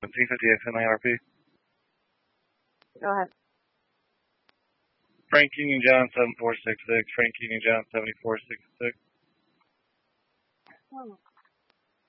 T50X NIRP. Go ahead. Frank Union John 7466. Frank Union John 7466. Oh.